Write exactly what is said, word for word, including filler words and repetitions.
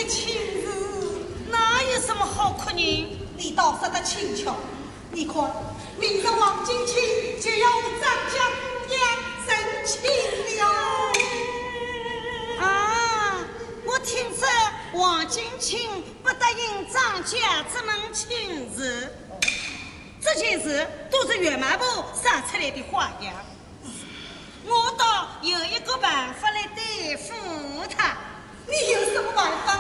亲事， 哪有什么好哭人？ 你倒说得轻巧。你看，明日王金清就要张家姑娘成亲了。 啊，我听说王金清不答应张家之门亲事，这件事都是岳妈婆想出来的花样。我倒有一个办法来对付他。 你有什么办法？